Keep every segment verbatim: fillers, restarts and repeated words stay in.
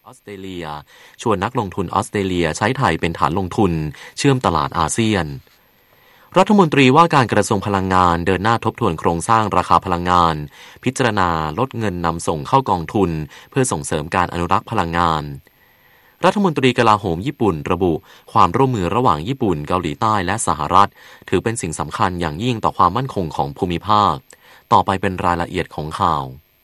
ออสเตรเลียชวนนักลงทุนออสเตรเลียใช้ไทยเป็นฐานลงทุนเชื่อมตลาดอาเซียนรัฐมนตรีว่าการกระทรวงพลังงานเดินหน้าทบทวนโครงสร้างราคาพลังงานพิจารณาลดเงินนำส่งเข้ากองทุนเพื่อส่งเสริมการอนุรักษ์พลังงานรัฐมนตรีกลาโหมญี่ปุ่นระบุความร่วมมือระหว่างญี่ปุ่นเกาหลีใต้และสหรัฐถือเป็นสิ่งสำคัญอย่างยิ่งต่อความมั่นคงของภูมิภาคต่อไปเป็นรายละเอียดของข่า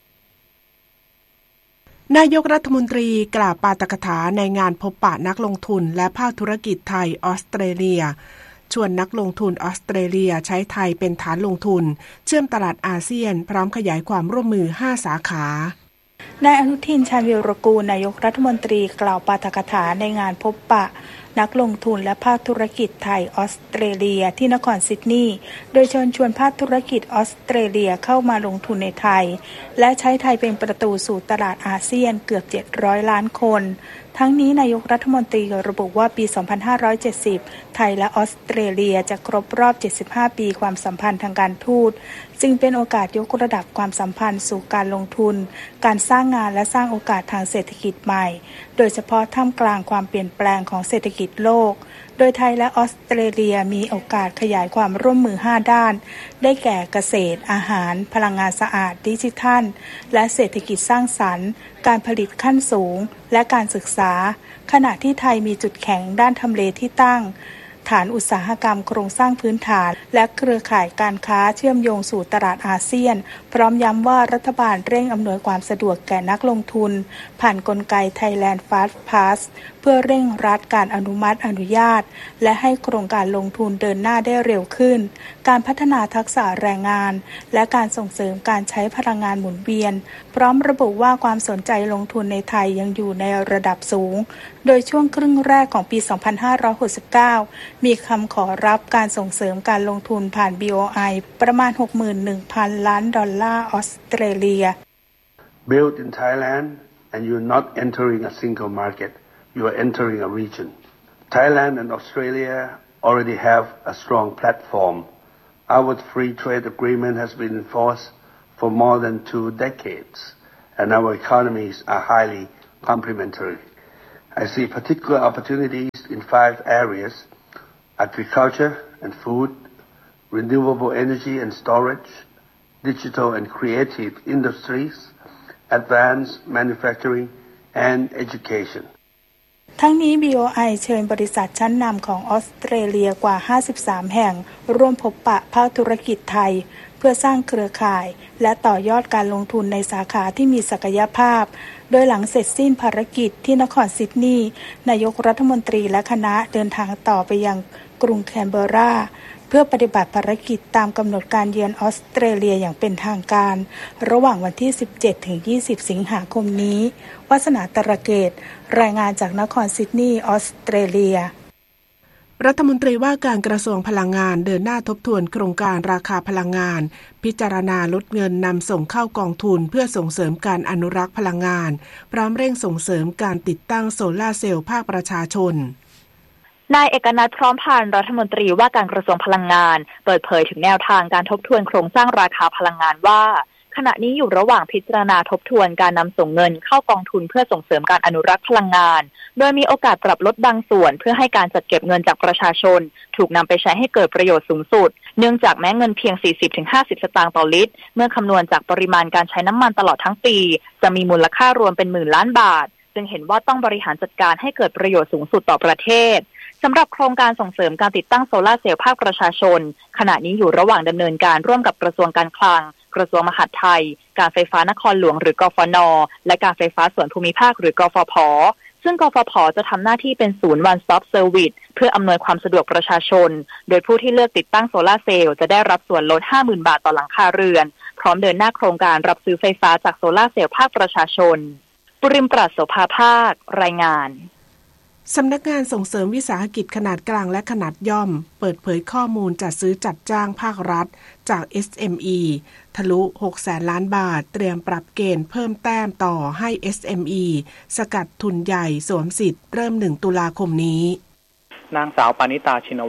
วนายกรัฐมนตรีกล่าวปาฐกถาในงานพบปะนักลงทุนและภาคธุรกิจไทยออสเตรเลียชวนนักลงทุนออสเตรเลียใช้ไทยเป็นฐานลงทุนเชื่อมตลาดอาเซียนพร้อมขยายความร่วมมือห้าสาขานายอนุทินชาญวีรกูลนายกรัฐมนตรีกล่าวปาฐกถาในงานพบปะนักลงทุนและภาคธุรกิจไทยออสเตรเลียที่นครซิดนีย์โดยเชิญชวนภาคธุรกิจออสเตรเลียเข้ามาลงทุนในไทยและใช้ไทยเป็นประตูสู่ตลาดอาเซียนเกือบเจ็ดร้อยล้านคนทั้งนี้นายกรัฐมนตรีระบุว่าปีสองพันห้าร้อยเจ็ดสิบไทยและออสเตรเลียจะครบรอบเจ็ดสิบห้าปีความสัมพันธ์ทางการทูตจึงเป็นโอกาสยกระดับความสัมพันธ์สู่การลงทุนการสร้างงานและสร้างโอกาสทางเศรษฐกิจใหม่โดยเฉพาะท่ามกลางความเปลี่ยนแปลงของเศรษฐกิจโลกโดยไทยและออสเตรเลียมีโอกาสขยายความร่วมมือห้าด้านได้แก่เกษตรอาหารพลังงานสะอาดดิจิทัลและเศรษฐกิจสร้างสรรค์การผลิตขั้นสูงและการศึกษาขณะที่ไทยมีจุดแข็งด้านทำเลที่ตั้งฐานอุตสาหกรรมโครงสร้างพื้นฐานและเครือข่ายการค้าเชื่อมโยงสู่ตลาดอาเซียนพร้อมย้ำว่ารัฐบาลเร่งอำนวยความสะดวกแก่นักลงทุนผ่านกลไก Thailand Fast Pass เพื่อเร่งรัดการอนุมัติอนุญาตและให้โครงการลงทุนเดินหน้าได้เร็วขึ้นการพัฒนาทักษะแรงงานและการส่งเสริมการใช้พลังงานหมุนเวียนพร้อมระบุว่าความสนใจลงทุนในไทยยังอยู่ในระดับสูงโดยช่วงครึ่งแรกของปีสองพันห้าร้อยหกสิบเก้ามีคำขอรับการส่งเสริมการลงทุนผ่าน บี โอ ไอ ประมาณ หกหมื่นหนึ่งพัน ล้านดอลลาร์ออสเตรเลีย Build in Thailand and you're not entering a single market, you are entering a region. Thailand and Australia already have a strong platform. Our free trade agreement has been in force for more than two decades, and our economies are highly complementary. I see particular opportunities in five areas: agriculture and food, renewable energy and storage, digital and creative industries, advanced manufacturing, and education. ทั้งนี้ บี โอ ไอ เชิญบริษัทชั้นนำของออสเตรเลียกว่าห้าสิบสามแห่งร่วมพบปะภาคธุรกิจไทยเพื่อสร้างเครือข่ายและต่อยอดการลงทุนในสาขาที่มีศักยภาพโดยหลังเสร็จสิ้นภารกิจที่นครซิดนีย์นายกรัฐมนตรีและคณะเดินทางต่อไปยังกรุงแคนเบอร์ราเพื่อปฏิบัติภารกิจตามกำหนดการเยือนออสเตรเลียอย่างเป็นทางการระหว่างวันที่ สิบเจ็ดถึงยี่สิบ สิงหาคมนี้วาสนาตระเกตรายงานจากนครซิดนีย์ออสเตรเลียรัฐมนตรีว่าการกระทรวงพลังงานเดินหน้าทบทวนโครงการราคาพลังงานพิจารณาลดเงินนำส่งเข้ากองทุนเพื่อส่งเสริมการอนุรักษ์พลังงานพร้อมเร่งส่งเสริมการติดตั้งโซลาร์เซลล์ภาคประชาชนนายเอกนัทพร้อมพันธ์รัฐมนตรีว่าการกระทรวงพลังงานเปิดเผยถึงแนวทางการทบทวนโครงสร้างราคาพลังงานว่าขณะนี้อยู่ระหว่างพิจารณาทบทวนการนำส่งเงินเข้ากองทุนเพื่อส่งเสริมการอนุรักษ์พลังงานโดยมีโอกาสปรับลดบางส่วนเพื่อให้การจัดเก็บเงินจากประชาชนถูกนำไปใช้ให้เกิดประโยชน์สูงสุดเนื่องจากแม้เงินเพียง สี่สิบถึงห้าสิบ สตางค์ต่อลิตรเมื่อคำนวณจากปริมาณการใช้น้ำมันตลอดทั้งปีจะมีมูลค่ารวมเป็นหมื่นล้านบาทจึงเห็นว่าต้องบริหารจัดการให้เกิดประโยชน์สูงสุดต่อประเทศสำหรับโครงการส่งเสริมการติดตั้งโซลาร์เซลล์ภาคประชาชนขณะนี้อยู่ระหว่างดำเนินการร่วมกับกระทรวงการคลังกระทรวงมหาดไทยการไฟฟ้านครหลวงหรือกฟน.และการไฟฟ้าส่วนภูมิภาคหรือกฟผ.ซึ่งกฟผ.จะทำหน้าที่เป็นศูนย์ One Stop Service เพื่ออำนวยความสะดวกประชาชนโดยผู้ที่เลือกติดตั้งโซลาร์เซลล์จะได้รับส่วนลด ห้าหมื่น บาทต่อหลังคาเรือนพร้อมเดินหน้าโครงการรับซื้อไฟฟ้าจากโซลาร์เซลล์ภาคประชาชนปุริมปราศโสภาภาครายงานสำนักงานส่งเสริมวิสาหกิจขนาดกลางและขนาดย่อมเปิดเผยข้อมูลจัดซื้อจัดจ้างภาครัฐจาก เอส เอ็ม อี ทะลุ หกแสนล้านบาทเตรียมปรับเกณฑ์เพิ่มแต้มต่อให้ เอส เอ็ม อี สกัดทุนใหญ่สวมสิทธิ์เริ่มหนึ่งตุลาคมนี้นางสาวปานิตาชินวัตร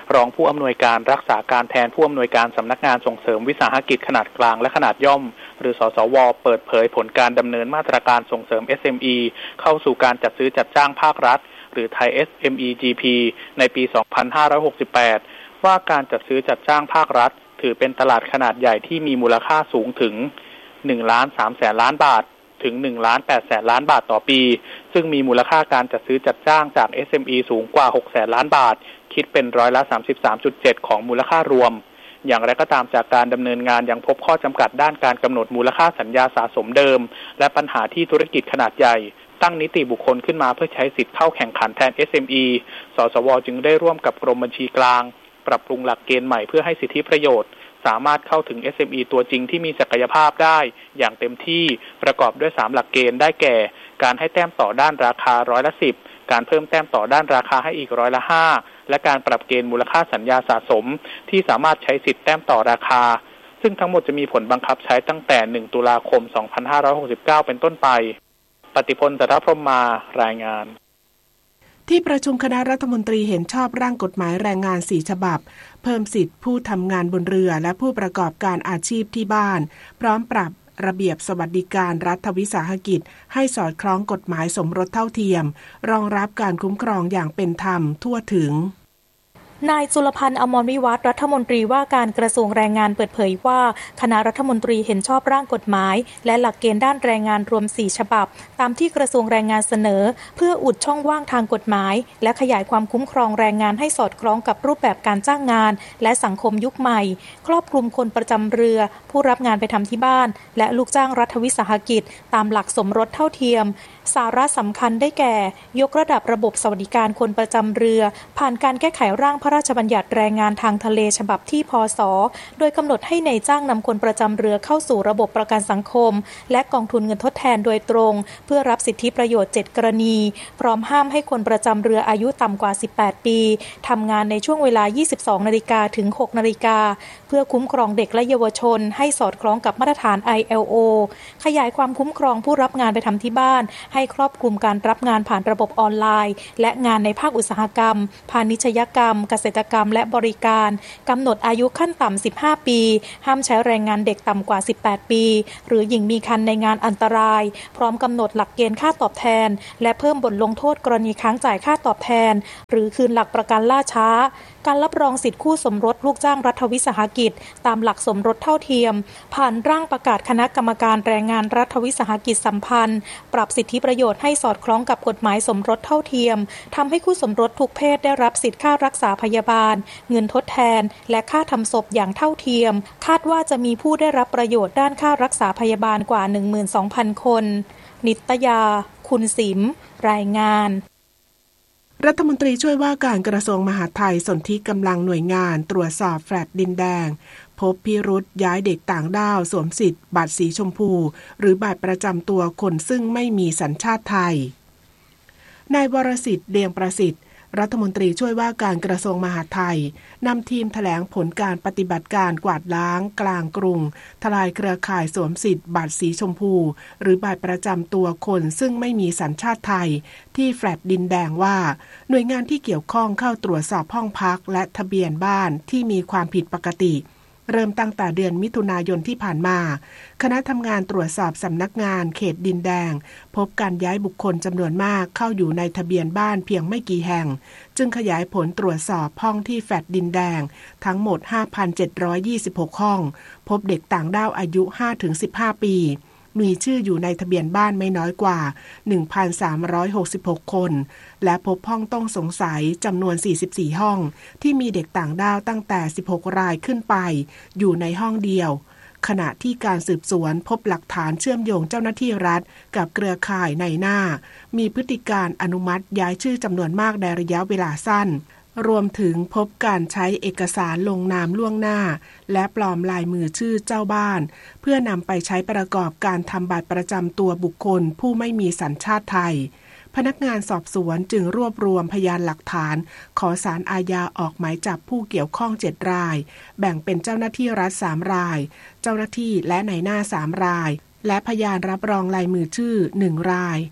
รองผู้อำนวยการรักษาการแทนผู้อำนวยการสำนักงานส่งเสริมวิสาหกิจขนาดกลางและขนาดย่อมหรือสสว.เปิดเผยผลการดำเนินมาตรการส่งเสริม เอส เอ็ม อี เข้าสู่การจัดซื้อจัดจ้างภาครัฐหรือ Thai เอส เอ็ม อี จี พี ในปี สองพันห้าร้อยหกสิบแปด ว่าการจัดซื้อจัดจ้างภาครัฐถือเป็นตลาดขนาดใหญ่ที่มีมูลค่าสูงถึง หนึ่งล้านสามแสนล้านบาทถึง หนึ่งล้านแปดแสนล้านบาทต่อปีซึ่งมีมูลค่าการจัดซื้อจัดจ้างจาก เอส เอ็ม อี สูงกว่า หกแสนล้านบาทคิดเป็นร้อยละ สามสิบสามจุดเจ็ด ของมูลค่ารวมอย่างไรก็ตามจากการดำเนินงานยังพบข้อจำกัดด้านการกำหนดมูลค่าสัญญาสะสมเดิมและปัญหาที่ธุรกิจขนาดใหญ่ตั้งนิติบุคคลขึ้นมาเพื่อใช้สิทธิ์เข้าแข่งขันแทน เอส เอ็ม อี สสว.จึงได้ร่วมกับกรมบัญชีกลางปรับปรุงหลักเกณฑ์ใหม่เพื่อให้สิทธิประโยชน์สามารถเข้าถึง เอส เอ็ม อี ตัวจริงที่มีศักยภาพได้อย่างเต็มที่ประกอบด้วยสามหลักเกณฑ์ได้แก่การให้แต้มต่อด้านราคาร้อยละสิบการเพิ่มแต้มต่อด้านราคาให้อีกร้อยละห้าและการปรับเกณฑ์มูลค่าสัญญาสะสมที่สามารถใช้สิทธิแต้มต่อราคาซึ่งทั้งหมดจะมีผลบังคับใช้ตั้งแต่หนึ่งตุลาคมสองพันห้าร้อยหกสิบเก้าเป็นต้นไปปฏิพล สัทธพรหมมารายงานที่ประชุมคณะรัฐมนตรีเห็นชอบร่างกฎหมายแรงงานสี่ฉบับเพิ่มสิทธิผู้ทำงานบนเรือและผู้ประกอบการอาชีพที่บ้านพร้อมปรับระเบียบสวัสดิการรัฐวิสาหกิจให้สอดคล้องกฎหมายสมรสเท่าเทียมรองรับการคุ้มครองอย่างเป็นธรรมทั่วถึงนายจุลพันธ์อมรวิวัฒน์รัฐมนตรีว่าการกระทรวงแรงงานเปิดเผยว่าคณะรัฐมนตรีเห็นชอบร่างกฎหมายและหลักเกณฑ์ด้านแรงงานรวมสี่ฉบับตามที่กระทรวงแรงงานเสนอเพื่ออุดช่องว่างทางกฎหมายและขยายความคุ้มครองแรงงานให้สอดคล้องกับรูปแบบการจ้างงานและสังคมยุคใหม่ครอบคลุมคนประจำเรือผู้รับงานไปทำที่บ้านและลูกจ้างรัฐวิสาหกิจตามหลักสมรสเท่าเทียมสาระสำคัญได้แก่ยกระดับระบบสวัสดิการคนประจำเรือผ่านการแก้ไขร่างพระราชบัญญัติแรงงานทางทะเลฉบับที่พศโดยกำหนดให้นายจ้างนำคนประจำเรือเข้าสู่ระบบประกันสังคมและกองทุนเงินทดแทนโดยตรงเพื่อรับสิทธิประโยชน์เจ็ดกรณีพร้อมห้ามให้คนประจำเรืออายุต่ำกว่าสิบแปดปีทำงานในช่วงเวลา ยี่สิบสองนาฬิกา ถึง หกนาฬิกาเพื่อคุ้มครองเด็กและเยาวชนให้สอดคล้องกับมาตรฐาน ไอ แอล โอ ขยายความคุ้มครองผู้รับงานไปทำที่บ้านให้ครอบคลุมการรับงานผ่านระบบออนไลน์และงานในภาคอุตสาหกรรมพาณิชยกรรมเกษตรกรรมและบริการกำหนดอายุขั้นต่ำสิบห้าปีห้ามใช้แรงงานเด็กต่ำกว่าสิบแปดปีหรือหญิงมีครรภ์ในงานอันตรายพร้อมกำหนดหลักเกณฑ์ค่าตอบแทนและเพิ่มบทลงโทษกรณีค้างจ่ายค่าตอบแทนหรือคืนหลักประกันล่าช้าการรับรองสิทธิคู่สมรสลูกจ้างรัฐวิสาหกิจตามหลักสมรสเท่าเทียมผ่านร่างประกาศคณะกรรมการแรงงานรัฐวิสาหกิจสัมพันธ์ปรับสิทธิประโยชน์ให้สอดคล้องกับกฎหมายสมรสเท่าเทียมทำให้คู่สมรสทุกเพศได้รับสิทธิค่ารักษาพยาบาลเงินทดแทนและค่าทำศพอย่างเท่าเทียมคาดว่าจะมีผู้ได้รับประโยชน์ด้านค่ารักษาพยาบาลกว่า หนึ่งหมื่นสองพัน คนนิตยาคุณสิมรายงานรัฐมนตรีช่วยว่าการกระทรวงมหาดไทยสนธิกำลังหน่วยงานตรวจสอบแฟลตดินแดงพบพิรุธย้ายเด็กต่างด้าวสวมสิทธิ์บัตรสีชมพูหรือบัตรประจำตัวคนซึ่งไม่มีสัญชาติไทยนายวรสิทธิ์เดียงประสิทธิ์รัฐมนตรีช่วยว่าการกระทรวงมหาดไทยนำทีมแถลงผลการปฏิบัติการกวาดล้างกลางกรุงทลายเครือข่ายสวมสิทธิ์บัตรสีชมพูหรือบัตรประจำตัวคนซึ่งไม่มีสัญชาติไทยที่แฟลตดินแดงว่าหน่วยงานที่เกี่ยวข้องเข้าตรวจสอบห้องพักและทะเบียนบ้านที่มีความผิดปกติเริ่มตั้งแต่เดือนมิถุนายนที่ผ่านมาคณะทำงานตรวจสอบสำนักงานเขตดินแดงพบการย้ายบุคคลจำนวนมากเข้าอยู่ในทะเบียนบ้านเพียงไม่กี่แห่งจึงขยายผลตรวจสอบห้องที่แฟลตดินแดงทั้งหมด ห้าพันเจ็ดร้อยยี่สิบหก ห้องพบเด็กต่างด้าวอายุ ห้าถึงสิบห้า ปีมีชื่ออยู่ในทะเบียนบ้านไม่น้อยกว่า หนึ่งพันสามร้อยหกสิบหก คนและพบห้องต้องสงสัยจำนวนสี่สิบสี่ห้องที่มีเด็กต่างด้าวตั้งแต่สิบหกรายขึ้นไปอยู่ในห้องเดียวขณะที่การสืบสวนพบหลักฐานเชื่อมโยงเจ้าหน้าที่รัฐกับเครือข่ายในหน้ามีพฤติการอนุมัติย้ายชื่อจำนวนมากในระยะเวลาสั้นรวมถึงพบการใช้เอกสารลงนามล่วงหน้าและปลอมลายมือชื่อเจ้าบ้านเพื่อนำไปใช้ประกอบการทำบัตรประจำตัวบุคคลผู้ไม่มีสัญชาติไทยพนักงานสอบสวนจึงรวบรวมพยานหลักฐานขอศาลอาญาออกหมายจับผู้เกี่ยวข้องเจ็ดรายแบ่งเป็นเจ้าหน้าที่รัฐสามรายเจ้าหน้าที่และนายหน้าสามรายและพยานรับรองลายมือชื่อหนึ่งราย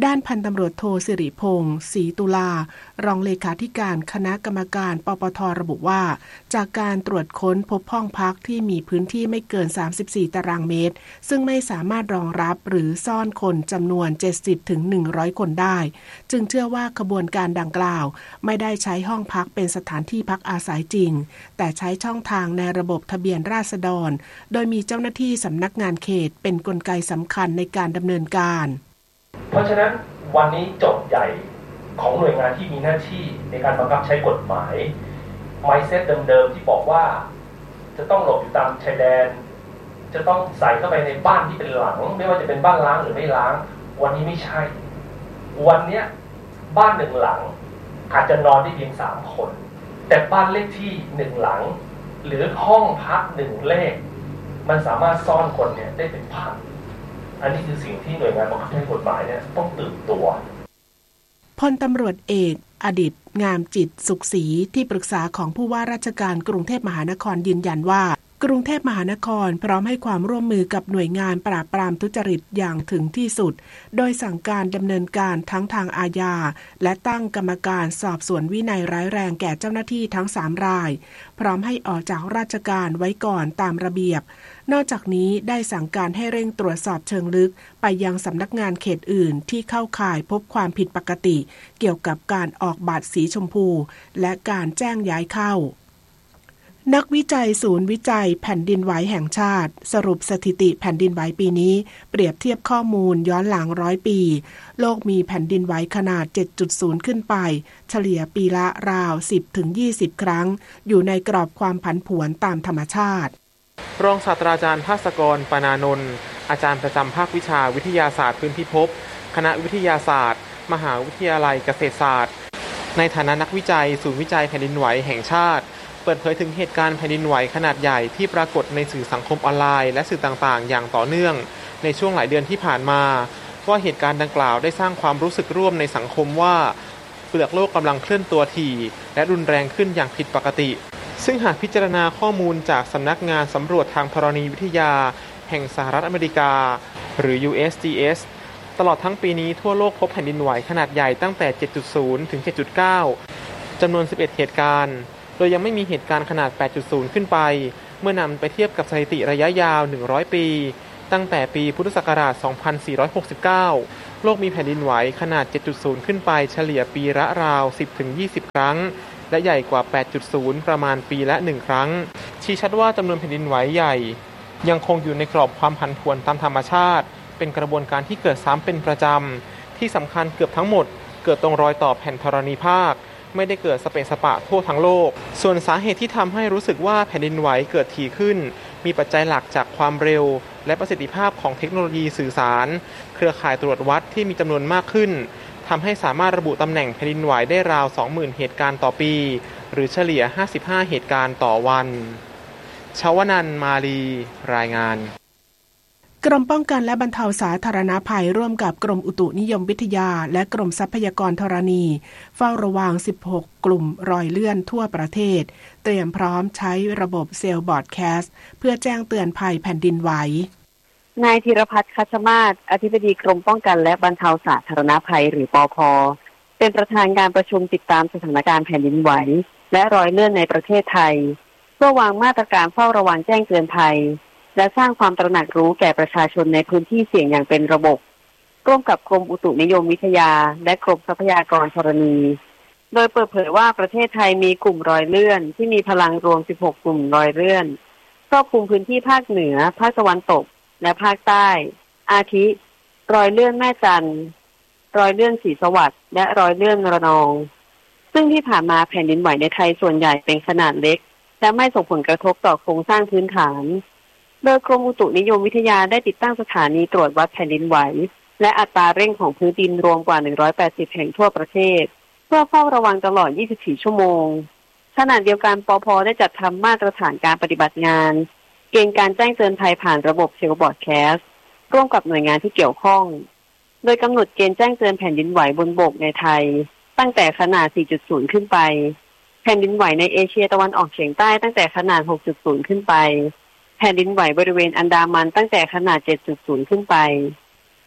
ด้านพันตำรวจโทสิริพงษ์ศรีตุลารองเลขาธิการคณะกรรมการปปทระบุว่าจากการตรวจค้นพบห้องพักที่มีพื้นที่ไม่เกินสามสิบสี่ตารางเมตรซึ่งไม่สามารถรองรับหรือซ่อนคนจำนวน เจ็ดสิบถึงหนึ่งร้อย คนได้จึงเชื่อว่าขบวนการดังกล่าวไม่ได้ใช้ห้องพักเป็นสถานที่พักอาศัยจริงแต่ใช้ช่องทางในระบบทะเบียนราษฎรโดยมีเจ้าหน้าที่สำนักงานเขตเป็นกลไกสำคัญในการดำเนินการเพราะฉะนั้นวันนี้โจทย์ใหญ่ของหน่วยงานที่มีหน้าที่ในการบังคับใช้กฎหมาย mindset เดิมๆที่บอกว่าจะต้องหลบอยู่ตามชายแดนจะต้องใส่เข้าไปในบ้านที่เป็นหลังไม่ว่าจะเป็นบ้านล้างหรือไม่ล้างวันนี้ไม่ใช่วันนี้บ้านหนึ่งหลังอาจจะนอนได้เพียงสามคนแต่บ้านเลขที่หนึ่งหลังหรือห้องพักหนึ่งเลขมันสามารถซ่อนคนเนี่ยได้เป็นพันอันนี้คือสิ่งที่หน่วยงานบังคับใช้กฎหมายเนี่ยต้องตื่นตัวพลตำรวจเอกอดิษฐ์งามจิตสุขศรีที่ปรึกษาของผู้ว่าราชการกรุงเทพมหานครยืนยันว่ากรุงเทพมหานครพร้อมให้ความร่วมมือกับหน่วยงานปราบปรามทุจริตอย่างถึงที่สุดโดยสั่งการดำเนินการทั้งทางอาญาและตั้งกรรมการสอบสวนวินัยร้ายแรงแก่เจ้าหน้าที่ทั้งสามรายพร้อมให้ออกจากราชการไว้ก่อนตามระเบียบนอกจากนี้ได้สั่งการให้เร่งตรวจสอบเชิงลึกไปยังสำนักงานเขตอื่นที่เข้าข่ายพบความผิดปกติเกี่ยวกับการออกบัตรสีชมพูและการแจ้งย้ายเข้านักวิจัยศูนย์วิจัยแผ่นดินไหวแห่งชาติสรุปสถิติแผ่นดินไหวปีนี้เปรียบเทียบข้อมูลย้อนหลังร้อยปีโลกมีแผ่นดินไหวขนาด เจ็ดจุดศูนย์ ขึ้นไปเฉลี่ยปีละราว สิบถึงยี่สิบ ครั้งอยู่ในกรอบความผันผวนตามธรรมชาติรองศาสตราจารย์ภาสกร ปนานนท์อาจารย์ประจำภาควิชาวิทยาศาสตร์พื้นพิภพคณะวิทยาศาสตร์มหาวิทยาลัยเกษตรศาสตร์ในฐานะนักวิจัยศูนย์วิจัยแผ่นดินไหวแห่งชาติเปิดเผยถึงเหตุการณ์แผ่นดินไหวขนาดใหญ่ที่ปรากฏในสื่อสังคมออนไลน์และสื่อต่างๆอย่างต่อเนื่องในช่วงหลายเดือนที่ผ่านมาว่าเหตุการณ์ดังกล่าวได้สร้างความรู้สึกร่วมในสังคมว่าเปลือกโลกกำลังเคลื่อนตัวถี่และรุนแรงขึ้นอย่างผิดปกติซึ่งหากพิจารณาข้อมูลจากสำนักงานสำรวจทางธรณีวิทยาแห่งสหรัฐอเมริกาหรือ ยู เอส จี เอส ตลอดทั้งปีนี้ทั่วโลกพบแผ่นดินไหวขนาดใหญ่ตั้งแต่ เจ็ดจุดศูนย์ ถึง เจ็ดจุดเก้า จำนวนสิบเอ็ดเหตุการณ์โดยยังไม่มีเหตุการณ์ขนาด แปดจุดศูนย์ ขึ้นไปเมื่อนำไปเทียบกับสถิติระยะยาวหนึ่งร้อยปีตั้งแต่ปีพุทธศักราช สองพันสี่ร้อยหกสิบเก้า โลกมีแผ่นดินไหวขนาด เจ็ดจุดศูนย์ ขึ้นไปเฉลี่ยปีละราว สิบถึงยี่สิบ ครั้งและใหญ่กว่า แปดจุดศูนย์ ประมาณปีละหนึ่งครั้งชี้ชัดว่าจำนวนแผ่นดินไหวใหญ่ยังคงอยู่ในกรอบความผันผวนตามธรรมชาติเป็นกระบวนการที่เกิดซ้ำเป็นประจำที่สำคัญเกือบทั้งหมดเกิดตรงรอยต่อแผ่นธรณีภาคไม่ได้เกิดสเปะสปะทั่วทั้งโลกส่วนสาเหตุที่ทำให้รู้สึกว่าแผ่นดินไหวเกิดถี่ขึ้นมีปัจจัยหลักจากความเร็วและประสิทธิภาพของเทคโนโลยีสื่อสารเครือข่ายตรวจวัดที่มีจำนวนมากขึ้นทำให้สามารถระบุตำแหน่งแผ่นดินไหวได้ราว สองหมื่น เหตุการณ์ต่อปีหรือเฉลี่ยห้าสิบห้าเหตุการณ์ต่อวันชวนันท์มาลีรายงานกรมป้องกันและบรรเทาสาธารณภัยร่วมกับกรมอุตุนิยมวิทยาและกรมทรัพยากรธรณีเฝ้าระวังสิบหกกลุ่มรอยเลื่อนทั่วประเทศเตรียมพร้อมใช้ระบบเซลล์บอร์ดแคสต์เพื่อแจ้งเตือนภัยแผ่นดินไหวนายธีรพัฒน์คัชมาศอธิบดีกรมป้องกันและบรรเทาสาธารณภัยหรือปภ.เป็นประธานการประชุมติดตามสถานการณ์แผ่นดินไหวและรอยเลื่อนในประเทศไทยเพื่อวางมาตรการเฝ้าระวังแจ้งเตือนภัยและสร้างความตระหนักรู้แก่ประชาชนในพื้นที่เสี่ยงอย่างเป็นระบบร่วมกับกรมอุตุนิยมวิทยาและกรมทรัพยากรธรณีโดยเปิดเผยว่าประเทศไทยมีกลุ่มรอยเลื่อนที่มีพลังรวมสิบหกกลุ่มรอยเลื่อนครอบคลุมพื้นที่ภาคเหนือภาคตะวันตกและภาคใต้อาทิรอยเลื่อนแม่จันทร์รอยเลื่อนศรีสวัสดิ์และรอยเลื่อนระนองซึ่งที่ผ่านมาแผ่นดินไหวในไทยส่วนใหญ่เป็นขนาดเล็กและไม่ส่งผลกระทบต่อโครงสร้างพื้นฐานโดยกรมอุตุนิยมวิทยาได้ติดตั้งสถานีตรวจวัดแผ่นดินไหวและอัตราเร่งของพื้นดินรวมกว่าหนึ่งร้อยแปดสิบแห่งทั่วประเทศเพื่อเฝ้าระวังตลอดยี่สิบสี่ชั่วโมงขณะเดียวกันปภ.ได้จัดทำมาตรฐานการปฏิบัติงานเกณฑ์การแจ้งเตือนภัยผ่านระบบเซลล์บอร์ดแคสต์ร่วมกับหน่วยงานที่เกี่ยวข้องโดยกำหนดเกณฑ์แจ้งเตือนแผ่นดินไหวบนบกในไทยตั้งแต่ขนาด สี่จุดศูนย์ ขึ้นไปแผ่นดินไหวในเอเชียตะวันออกเฉียงใต้ตั้งแต่ขนาด หกจุดศูนย์ ขึ้นไปแผ่นดินไหวบริเวณอันดามันตั้งแต่ขนาด เจ็ดจุดศูนย์ ขึ้นไป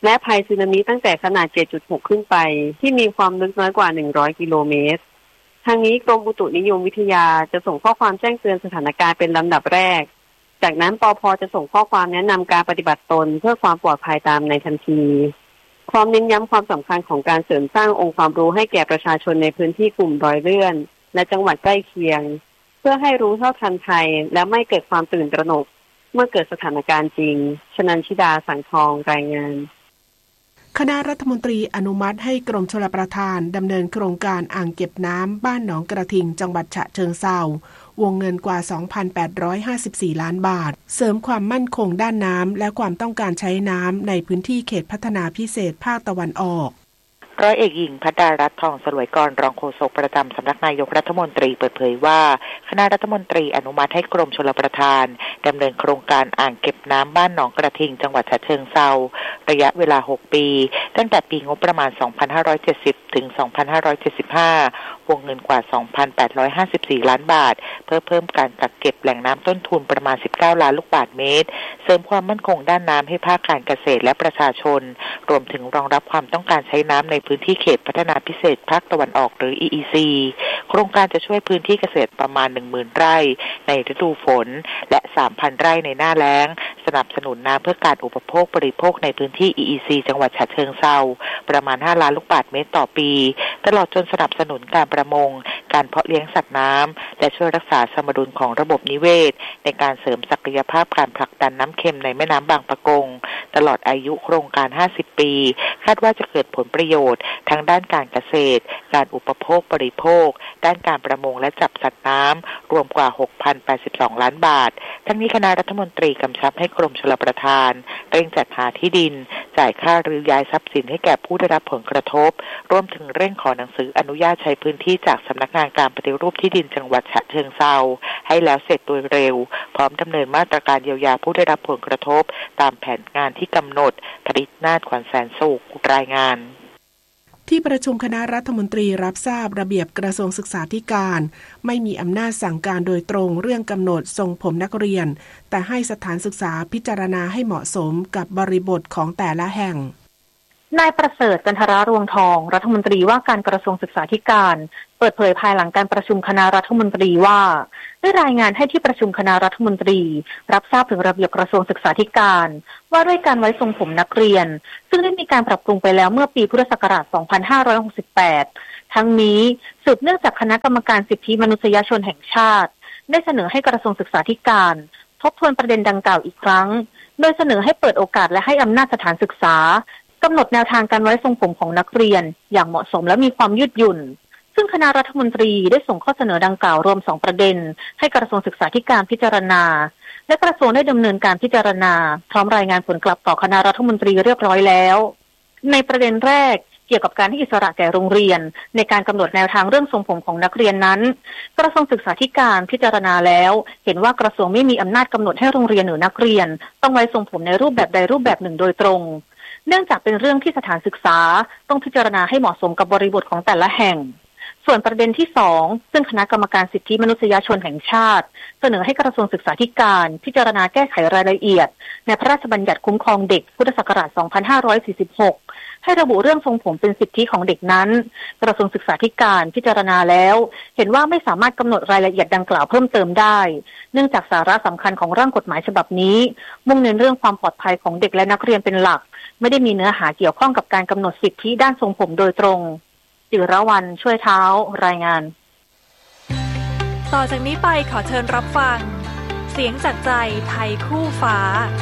และภัยสึนามิตั้งแต่ขนาด เจ็ดจุดหก ขึ้นไปที่มีความลึกน้อยกว่าหนึ่งร้อยกิโลเมตรทางนี้กรมอุตุนิยมวิทยาจะส่งข้อความแจ้งเตือนสถานการณ์เป็นลำดับแรกจากนั้นปภ.จะส่งข้อความแนะนำการปฏิบัติตนเพื่อความปลอดภัยตามในทันทีพร้อมเน้นย้ำความสำคัญของการเสริมสร้างองค์ความรู้ให้แก่ประชาชนในพื้นที่กลุ่มรอยเลื่อนและจังหวัดใกล้เคียงเพื่อให้รู้เท่าทันภัยและไม่เกิดความตื่นตระหนกเมื่อเกิดสถานการณ์จริงชนันชิดาสังทองรายงานคณะรัฐมนตรีอนุมัติให้กรมชลประทานดำเนินโครงการอ่างเก็บน้ำบ้านหนองกระทิงจังหวัดฉะเชิงเทราวงเงินกว่า สองพันแปดร้อยห้าสิบสี่ ล้านบาทเสริมความมั่นคงด้านน้ำและความต้องการใช้น้ำในพื้นที่เขตพัฒนาพิเศษภาคตะวันออกร้อยเอกหญิงภัทรารัตน์ทองสลวยกรรองโฆษกประจำสำนักนายกรัฐมนตรีเปิดเผยว่าคณะรัฐมนตรีอนุมัติให้กรมชลประทานดำเนินโครงการอ่างเก็บน้ำบ้านหนองกระทิงจังหวัดฉะเชิงเทราระยะเวลาหกปีตั้งแต่ปีงบประมาณสองพันห้าร้อยเจ็ดสิบถึงสองพันห้าร้อยเจ็ดสิบห้าวงเงินกว่า สองพันแปดร้อยห้าสิบสี่ ล้านบาทเพื่อเพิ่มการกักเก็บแหล่งน้ำต้นทุนประมาณสิบเก้าล้านลูกบาศก์เมตรเสริมความมั่นคงด้านน้ำให้ภาคการเกษตรและประชาชนรวมถึงรองรับความต้องการใช้น้ำในพื้นที่เขตพัฒนาพิเศษภาคตะวันออกหรือ อี อี ซี โครงการจะช่วยพื้นที่เกษตรประมาณ หนึ่งหมื่น ไร่ในฤดูฝนและ สามพัน ไร่ในหน้าแล้งสนับสนุนน้ำเพื่อการอุปโภคบริโภคในพื้นที่ อี อี ซี จังหวัดฉะเชิงเทราประมาณห้าล้านลูกบาศก์เมตรต่อปีตลอดจนสนับสนุนการประมงการเพาะเลี้ยงสัตว์น้ำและช่วยรักษาสมดุลของระบบนิเวศในการเสริมศักยภาพการผลักดันน้ำเค็มในแม่น้ำบางปะกงตลอดอายุโครงการห้าสิบปีคาดว่าจะเกิดผลประโยชน์ทั้งด้านการเกษตรการอุปโภคบริโภคด้านการประมงและจับสัตว์น้ำรวมกว่า หกพันแปดสิบสอง ล้านบาททั้งนี้คณะรัฐมนตรีกำชับให้กรมชลประทานเร่งจัดหาที่ดินจ่ายค่ารื้อย้ายทรัพย์สินให้แก่ผู้ได้รับผลกระทบรวมถึงเร่งขอหนังสืออนุญาตใช้พื้นที่จากสำนักงานการปฏิรูปที่ดินจังหวัดฉะเชิงเทราให้แล้วเสร็จโดยเร็วพร้อมดำเนินมาตรการเยียวยาผู้ได้รับผลกระทบตามแผนงานที่กำหนดผลิตนาฏขวัญแสนสุขรายงานที่ประชุมคณะรัฐมนตรีรับทราบระเบียบกระทรวงศึกษาธิการไม่มีอำนาจสั่งการโดยตรงเรื่องกำหนดทรงผมนักเรียนแต่ให้สถานศึกษาพิจารณาให้เหมาะสมกับบริบทของแต่ละแห่งนายประเสริฐจันทรารวงทองรัฐมนตรีว่าการกระทรวงศึกษาธิการเปิดเผยภายหลังการประชุมคณะรัฐมนตรีว่าได้รายงานให้ที่ประชุมคณะรัฐมนตรีรับทราบถึงระเบียบกระทรวงศึกษาธิการว่าด้วยการไว้ทรงผมนักเรียนซึ่งได้มีการปรับปรุงไปแล้วเมื่อปีพุทธศักราช สองพันห้าร้อยหกสิบแปด ทั้งนี้สืบเนื่องจากคณะกรรมการสิทธิมนุษยชนแห่งชาติได้เสนอให้กระทรวงศึกษาธิการทบทวนประเด็นดังกล่าวอีกครั้งโดยเสนอให้เปิดโอกาสและให้อำนาจสถานศึกษากำหนดแนวทางการไว้ทรงผมของนักเรียนอย่างเหมาะสมและมีความยืดหยุ่นซึ่งคณะรัฐมนตรีได้ส่งข้อเสนอดังกล่าวรวมสองประเด็นให้กระทรวงศึกษาธิการพิจารณาและกระทรวงได้ดำเนินการพิจารณาพร้อมรายงานผลกลับต่อคณะรัฐมนตรีเรียบร้อยแล้วในประเด็นแรกเกี่ยวกับการให้อิสระแก่โรงเรียนในการกำหนดแนวทางเรื่องทรงผมของนักเรียนนั้นกระทรวงศึกษาธิการพิจารณาแล้วเห็นว่ากระทรวงไม่มีอำนาจกำหนดให้โรงเรียนหรือนักเรียนต้องไว้ทรงผมในรูปแบบใดรูปแบบหนึ่งโดยตรงเนื่องจากเป็นเรื่องที่สถานศึกษาต้องพิจารณาให้เหมาะสมกับบริบทของแต่ละแห่งส่วนประเด็นที่สองซึ่งคณะกรรมการสิทธิมนุษยชนแห่งชาติเสนอให้กระทรวงศึกษาธิการพิจารณาแก้ไขรายละเอียดในพระราชบัญญัติคุ้มครองเด็กพุทธศักราช สองพันห้าร้อยสี่สิบหก ให้ระบุเรื่องทรงผมเป็นสิทธิของเด็กนั้นกระทรวงศึกษาธิการพิจารณาแล้วเห็นว่าไม่สามารถกำหนดรายละเอียดดังกล่าวเพิ่มเติมได้เนื่องจากสาระสำคัญของร่างกฎหมายฉบับนี้มุ่งเน้นเรื่องความปลอดภัยของเด็กและนักเรียนเป็นหลักไม่ได้มีเนื้อหาเกี่ยวข้องกับการกำหนดสิทธิด้านทรงผมโดยตรงจิรวรรณช่วยเท้ารายงานต่อจากนี้ไปขอเชิญรับฟังเสียงจากใจไทยคู่ฟ้า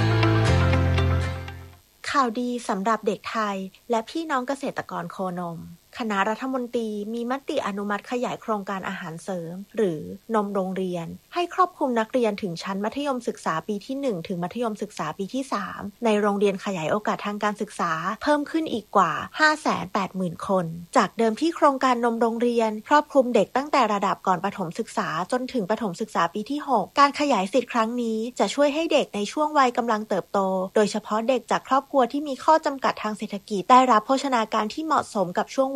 ข่าวดีสำหรับเด็กไทยและพี่น้องเกษตรกรโคนมคณะรัฐมนตรีมีมติอนุมัติขยายโครงการอาหารเสริมหรือนมโรงเรียนให้ครอบคลุมนักเรียนถึงชั้นมัธยมศึกษาปีที่หนึ่งถึงมัธยมศึกษาปีที่สามในโรงเรียนขยายโอกาสทางการศึกษาเพิ่มขึ้นอีกกว่า ห้าแสนแปดหมื่น คนจากเดิมที่โครงการนมโรงเรียนครอบคลุมเด็กตั้งแต่ระดับก่อนประถมศึกษาจนถึงประถมศึกษาปีที่หกการขยายสิทธิ์ครั้งนี้จะช่วยให้เด็กในช่วงวัยกำลังเติบโตโดยเฉพาะเด็กจากครอบครัวที่มีข้อจำกัดทางเศรษฐกิจได้รับโภชนาการที่เหมาะสมกับช่วงวัย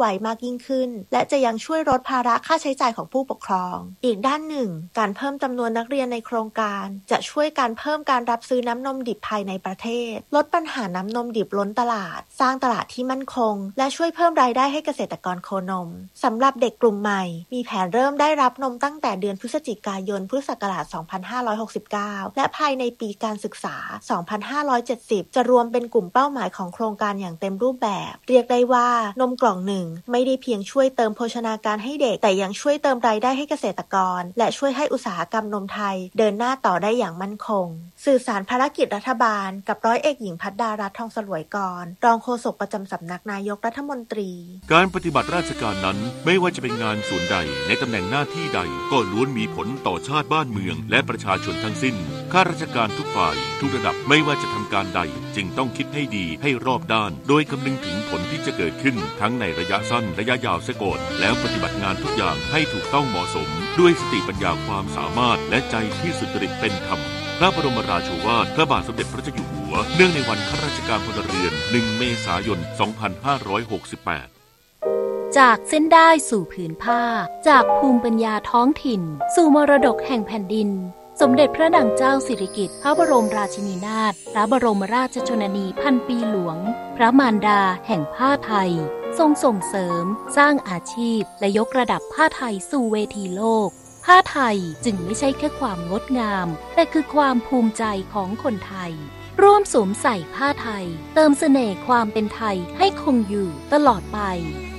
วมากยิ่งขึ้นและจะยังช่วยลดภาระค่าใช้จ่ายของผู้ปกครองอีกด้านหนึ่งการเพิ่มจำนวนนักเรียนในโครงการจะช่วยการเพิ่มการรับซื้อน้ำนมดิบภายในประเทศลดปัญหาน้ำนมดิบล้นตลาดสร้างตลาดที่มั่นคงและช่วยเพิ่มรายได้ให้เกษตรกรโคนมสำหรับเด็กกลุ่มใหม่มีแผนเริ่มได้รับนมตั้งแต่เดือนพฤศจิกายนพุทธศักราชสองพันห้าร้อยหกสิบเก้าและภายในปีการศึกษาสองพันห้าร้อยเจ็ดสิบจะรวมเป็นกลุ่มเป้าหมายของโครงการอย่างเต็มรูปแบบเรียกได้ว่านมกล่องหนึ่งไม่ได้เพียงช่วยเติมโภชนาการให้เด็กแต่ยังช่วยเติมรายได้ให้เกษตรกรและช่วยให้อุตสาหกรรมนมไทยเดินหน้าต่อได้อย่างมั่นคงสื่อสารภารกิจรัฐบาลกับร้อยเอกหญิงภัทรดารัตน์ทองสลวยกรรองโฆษกประจำสำนักนายกรัฐมนตรีการปฏิบัติราชการนั้นไม่ว่าจะเป็นงานส่วนใดในตำแหน่งหน้าที่ใดก็ล้วนมีผลต่อชาติบ้านเมืองและประชาชนทั้งสิ้นข้าราชการทุกฝ่ายทุกระดับไม่ว่าจะทำการใดจึงต้องคิดให้ดีให้รอบด้านโดยคำนึงถึงผลที่จะเกิดขึ้นทั้งในระยะสั้นระยะยาวเสียก่อนแล้วปฏิบัติงานทุกอย่างให้ถูกต้องเหมาะสมด้วยสติปัญญาความสามารถและใจที่สุจริตเป็นธรรมพระบรมราโชวาทพระบาทสมเด็จพระเจ้าอยู่หัวเนื่องในวันข้าราชการพลเรือนหนึ่งเมษายนสองพันห้าร้อยหกสิบแปดจากเส้นได้สู่ผืนผ้าจากภูมิปัญญาท้องถิ่นสู่มรดกแห่งแผ่นดินสมเด็จพระนางเจ้าสิริกิติ์พระบรมราชินีนาถพระบรมราชชนนีพันปีหลวงพระมารดาแห่งผ้าไทยทรงส่งเสริมสร้างอาชีพและยกระดับผ้าไทยสู่เวทีโลกผ้าไทยจึงไม่ใช่แค่ความงดงามแต่คือความภูมิใจของคนไทยร่วมสวมใส่ผ้าไทยเติมเสน่ห์ความเป็นไทยให้คงอยู่ตลอดไป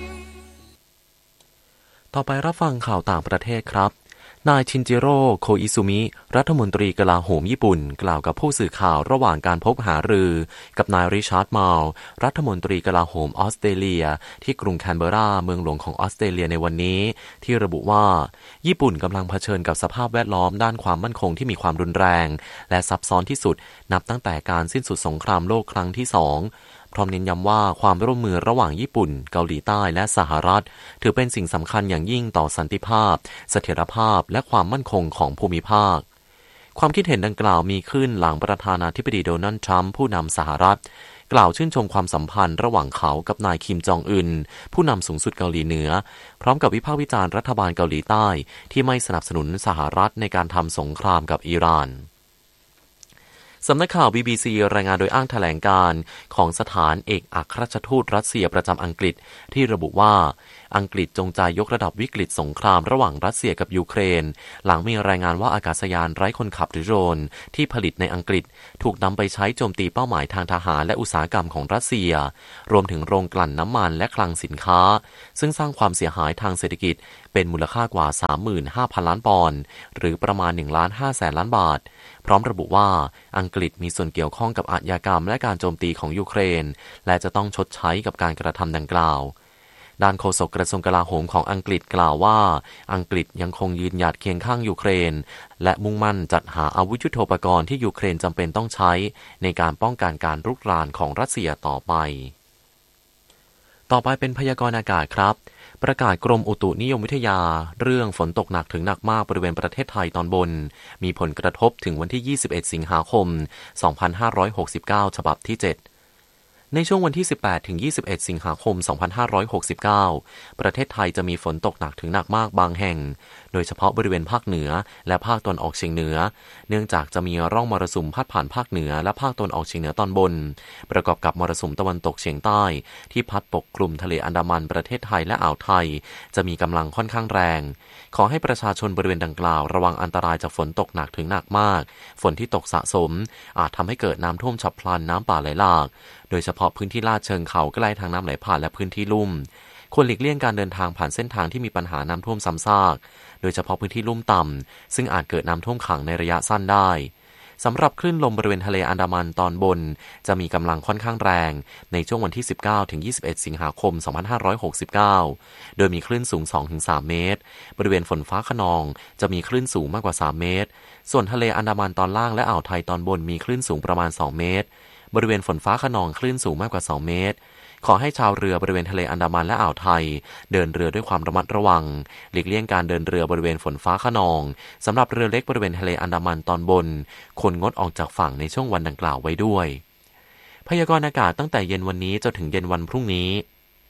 ต่อไปรับฟังข่าวต่างประเทศครับนายชินจิโร่โคอิซุมิรัฐมนตรีกลาโหมญี่ปุ่นกล่าวกับผู้สื่อข่าวระหว่างการพบหารือกับนายริชาร์ดมัลรัฐมนตรีกลาโหมออสเตรเลียที่กรุงแคนเบอร์ราเมืองหลวงของออสเตรเลียในวันนี้ที่ระบุว่าญี่ปุ่นกำลังเผชิญกับสภาพแวดล้อมด้านความมั่นคงที่มีความรุนแรงและซับซ้อนที่สุดนับตั้งแต่การสิ้นสุดสงครามโลกครั้งที่สองพร้อมเน้นย้ำว่าความร่วมมือระหว่างญี่ปุ่นเกาหลีใต้และสหรัฐถือเป็นสิ่งสำคัญอย่างยิ่งต่อสันติภาพเสถียรภาพและความมั่นคงของภูมิภาคความคิดเห็นดังกล่าวมีขึ้นหลังประธานาธิบดีโดนัลด์ทรัมป์ผู้นำสหรัฐกล่าวชื่นชมความสัมพันธ์ระหว่างเขากับนายคิมจองอึนผู้นำสูงสุดเกาหลีเหนือพร้อมกับวิพากษ์วิจารณ์รัฐบาลเกาหลีใต้ที่ไม่สนับสนุนสหรัฐในการทำสงครามกับอิหร่านสำนักข่าว บี บี ซี รายงานโดยอ้างแถลงการของสถานเอกอัครราชทูตรัสเซียประจำอังกฤษที่ระบุว่าอังกฤษจงใจยกระดับวิกฤตสงครามระหว่างรัสเซียกับยูเครนหลังมีรายงานว่าอากาศยานไร้คนขับหรือโดรนที่ผลิตในอังกฤษถูกนำไปใช้โจมตีเป้าหมายทางทหารและอุตสาหกรรมของรัสเซียรวมถึงโรงกลั่นน้ำมันและคลังสินค้าซึ่งสร้างความเสียหายทางเศรษฐกิจเป็นมูลค่ากว่า สามหมื่นห้าพัน ล้านปอนด์หรือประมาณ หนึ่งล้านห้าแสน ล้านบาทพร้อมระบุว่าอังกฤษมีส่วนเกี่ยวข้องกับอาชญากรรมและการโจมตีของยูเครนและจะต้องชดใช้กับการกระทำดังกล่าวด้านโฆษกกระทรวงกลาโหมของอังกฤษกล่าวว่าอังกฤษยังคงยืนหยัดเคียงข้างยูเครนและมุ่งมั่นจัดหาอาวุธยุทโธปกรณ์ที่ยูเครนจำเป็นต้องใช้ในการป้องกันการรุกรานของรัสเซียต่อไปต่อไปเป็นพยากรณ์อากาศครับประกาศกรมอุตุนิยมวิทยาเรื่องฝนตกหนักถึงหนักมากบริเวณประเทศไทยตอนบนมีผลกระทบถึงวันที่ยี่สิบเอ็ดสิงหาคมสองพันห้าร้อยหกสิบเก้าฉบับที่เจ็ดในช่วงวันที่สิบแปดถึงยี่สิบเอ็ดสิงหาคมสองพันห้าร้อยหกสิบเก้าประเทศไทยจะมีฝนตกหนักถึงหนักมากบางแห่งโดยเฉพาะบริเวณภาคเหนือและภาคตะวันออกเฉียงเหนือเนื่องจากจะมีร่องมรสุมพัดผ่านภาคเหนือและภาคตะวันออกเฉียงเหนือตอนบนประกอบกับมรสุมตะวันตกเฉียงใต้ที่พัดปกคลุมทะเลอันดามันประเทศไทยและอ่าวไทยจะมีกำลังค่อนข้างแรงขอให้ประชาชนบริเวณดังกล่าวระวังอันตรายจากฝนตกหนักถึงหนักมากฝนที่ตกสะสมอาจทำให้เกิดน้ำท่วมฉับพลันน้ำป่าไหลหลากโดยเฉพาะพื้นที่ลาดเชิงเขาใกล้ทางน้ำไหลผ่านและพื้นที่ลุ่มควรหลีกเลี่ยงการเดินทางผ่านเส้นทางที่มีปัญหาน้ำท่วมซ้ำซากโดยเฉพาะพื้นที่ลุ่มต่ำซึ่งอาจเกิดน้ำท่วมขังในระยะสั้นได้สำหรับคลื่นลมบริเวณทะเลอันดามันตอนบนจะมีกำลังค่อนข้างแรงในช่วงวันที่สิบเก้าถึงยี่สิบเอ็ดสิงหาคมสองพันห้าร้อยหกสิบเก้าโดยมีคลื่นสูง สองถึงสาม เมตรบริเวณฝนฟ้าคะนองจะมีคลื่นสูงมากกว่าสามเมตรส่วนทะเลอันดามันตอนล่างและอ่าวไทยตอนบนมีคลื่นสูงประมาณสองเมตรบริเวณฝนฟ้าคะนองคลื่นสูงมากกว่าสองเมตรขอให้ชาวเรือบริเวณทะเลอันดามันและอ่าวไทยเดินเรือด้วยความระมัดระวังหลีกเลี่ยงการเดินเรือบริเวณฝนฟ้าคะนองสำหรับเรือเล็กบริเวณทะเลอันดามันตอนบนควรงดออกจากฝั่งในช่วงวันดังกล่าวไว้ด้วยพยากรณ์อากาศตั้งแต่เย็นวันนี้จนถึงเย็นวันพรุ่งนี้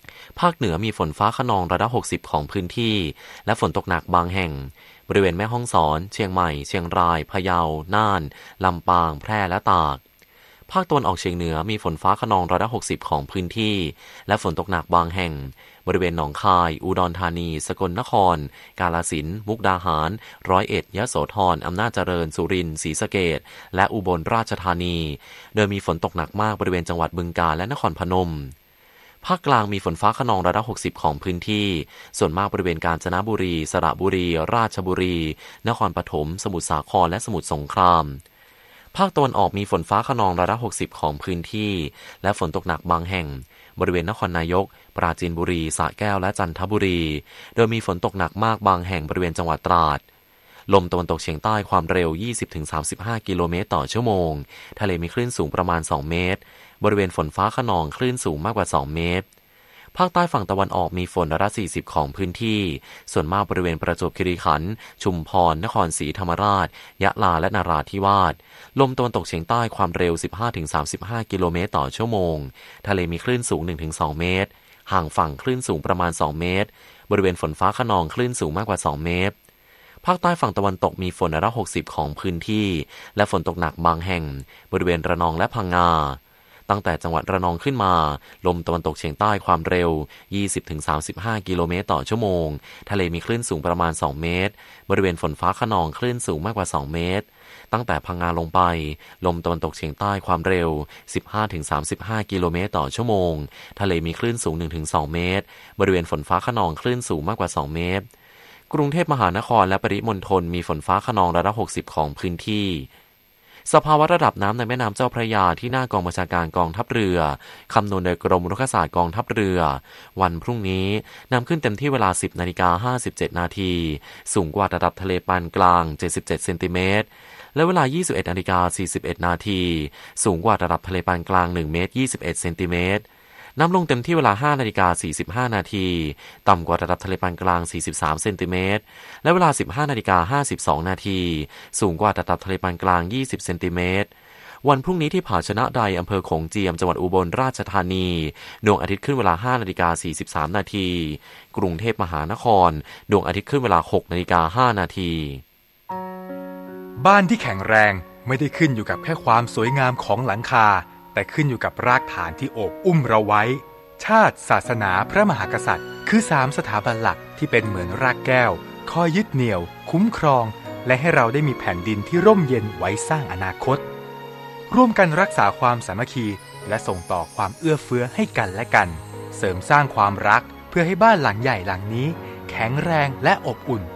ภาคเหนือมีฝนฟ้าคะนองร้อยละหกสิบของพื้นที่และฝนตกหนักบางแห่งบริเวณแม่ฮ่องสอนเชียงใหม่เชียงรายพะเยาน่านลำปางแพร่และตากภาคตะวันออกเฉียงเหนือมีฝนฟ้าคะนองร้อยละหกสิบของพื้นที่และฝนตกหนักบางแห่งบริเวณหนองคายอุดรธานีสกลนครกาฬสินธุ์มุกดาหารร้อยเอ็ดยโสธรอำนาจเจริญสุรินทร์ศรีสะเกษและอุบลราชธานีโดยมีฝนตกหนักมากบริเวณจังหวัดบึงกาฬและนครพนมภาคกลางมีฝนฟ้าคะนองร้อยละหกสิบของพื้นที่ส่วนมากบริเวณกาญจนบุรีสระบุรีราชบุรีนครปฐมสมุทรสาครและสมุทรสงครามภาคตะวันออกมีฝนฟ้าคะนองร้อยละหกสิบของพื้นที่และฝนตกหนักบางแห่งบริเวณนครนายกปราจีนบุรีสระแก้วและจันทบุรีโดยมีฝนตกหนักมากบางแห่งบริเวณจังหวัดตราดลมตะวันตกเฉียงใต้ความเร็ว ยี่สิบถึงสามสิบห้า กิโลเมตรต่อชั่วโมงทะเลมีคลื่นสูงประมาณสองเมตรบริเวณฝนฟ้าคะนองคลื่นสูงมากกว่าสองเมตรภาคใต้ฝั่งตะวันออกมีฝนร้อยละสี่สิบของพื้นที่ส่วนมากบริเวณประจวบคีรีขันธ์ชุมพรนครศรีธรรมราชยะลาและนราธิวาสลมตะวันตกเฉียงใต้ความเร็ว สิบห้าถึงสามสิบห้า กิโลเมตรต่อชั่วโมงทะเลมีคลื่นสูง หนึ่งถึงสอง เมตรห่างฝั่งคลื่นสูงประมาณสองเมตรบริเวณฝนฟ้าคะนองคลื่นสูงมากกว่าสองเมตรภาคใต้ฝั่งตะวันตกมีฝนร้อยละหกสิบของพื้นที่และฝนตกหนักบางแห่งบริเวณระนองและพังงาตั้งแต่จังหวัดระนองขึ้นมาลมตะวันตกเฉียงใต้ความเร็ว ยี่สิบถึงสามสิบห้า กิโลเมตรต่อชั่วโมงทะเลมีคลื่นสูงประมาณสองเมตรบริเวณฝนฟ้าคะนองคลื่นสูงมากกว่าสองเมตรตั้งแต่พังงาลงไปลมตะวันตกเฉียงใต้ความเร็ว สิบห้าถึงสามสิบห้า กิโลเมตรต่อชั่วโมงทะเลมีคลื่นสูง หนึ่งถึงสอง เมตรบริเวณฝนฟ้าคะนองคลื่นสูงมากกว่าสองเมตรกรุงเทพมหานครและปริมณฑลมีฝนฟ้าคะนองร้อยละหกสิบของพื้นที่สภาวะระดับน้ำในแม่น้ำเจ้าพระยาที่หน้ากองบัญชาการกองทัพเรือคำนวณโดยกรมรุกขศาสตร์กองทัพเรือวันพรุ่งนี้น้ำขึ้นเต็มที่เวลา สิบนาฬิกาห้าสิบเจ็ดนาทีสูงกว่าระดับทะเลปานกลางเจ็ดสิบเจ็ดเซนติเมตรและเวลา ยี่สิบเอ็ดนาฬิกาสี่สิบเอ็ดนาทีสูงกว่าระดับทะเลปานกลางหนึ่งเมตรยี่สิบเอ็ดเซนติเมตรน้ำลงเต็มที่เวลา ห้านาฬิกาสี่สิบห้านาทีต่ำกว่าระดับทะเลปานกลางสี่สิบสามเซนติเมตรและเวลา สิบห้านาฬิกาห้าสิบสองนาทีสูงกว่าระดับทะเลปานกลางยี่สิบเซนติเมตรวันพรุ่งนี้ที่ผาชนะใดอำเภอโขงเจียมจังหวัดอุบลราชธานีดวงอาทิตย์ขึ้นเวลา ห้านาฬิกาสี่สิบสามนาทีกรุงเทพมหานครดวงอาทิตย์ขึ้นเวลา หกนาฬิกาห้านาทีบ้านที่แข็งแรงไม่ได้ขึ้นอยู่กับแค่ความสวยงามของหลังคาแต่ขึ้นอยู่กับรากฐานที่โอบอุ้มเราไว้ชาติศาสนาพระมหากษัตริย์คือสามสถาบันหลักที่เป็นเหมือนรากแก้วคอยยึดเหนี่ยวคุ้มครองและให้เราได้มีแผ่นดินที่ร่มเย็นไว้สร้างอนาคตร่วมกันรักษาความสามัคคีและส่งต่อความเอื้อเฟื้อให้กันและกันเสริมสร้างความรักเพื่อให้บ้านหลังใหญ่หลังนี้แข็งแรงและอบอุ่น